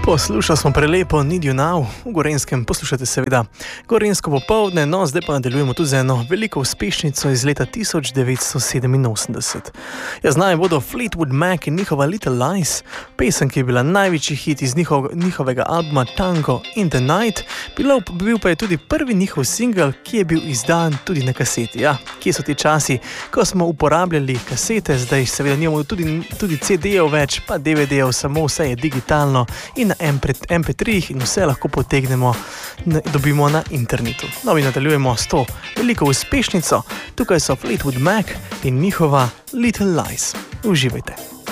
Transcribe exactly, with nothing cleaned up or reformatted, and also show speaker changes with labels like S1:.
S1: Poslušali smo prelepo Need You Now, v Gorenjskem poslušate seveda Gorenjsko popoldne, no zdaj pa nadaljujemo tudi z eno veliko uspešnico iz leta tisoč devetsto sedeminosemdeset. Ja, znajo bodo Fleetwood Mac in njihova Little Lies, pesem, ki je bila največji hit iz njihov, njihovega albuma Tango in the Night, bilo, bil pa je tudi prvi njihov singel, ki je bil izdan tudi na kaseti. Ja, kje so ti časi, ko smo uporabljali kasete, zdaj seveda nimamo tudi, tudi C D-jev več, pa D V D-jev, samo vse je digitalno in na em pe tri-jih in vse lahko potegnemo, dobimo na internetu. No, in nadaljujemo s to veliko uspešnico. Tukaj so Fleetwood Mac in njihova Little Lies. Uživajte.